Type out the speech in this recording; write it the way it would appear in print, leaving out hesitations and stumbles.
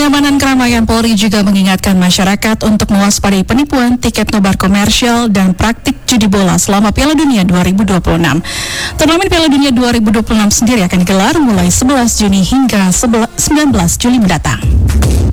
Pengamanan keramaian Polri juga mengingatkan masyarakat untuk mewaspadai penipuan tiket nobar komersial dan praktik judi bola selama Piala Dunia 2026. Turnamen Piala Dunia 2026 sendiri akan digelar mulai 11 Juni hingga 19 Juli mendatang.